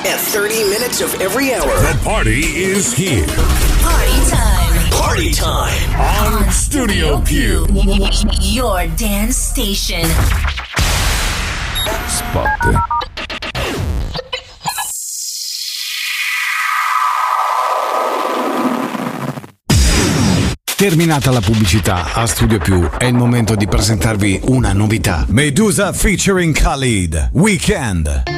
at 30 minutes of every hour. The party is here. Party time. Party time. On Studio Q. Your dance station. Spot. Terminata la pubblicità, a Studio Più è il momento di presentarvi una novità. Medusa featuring Khalid, Weekend.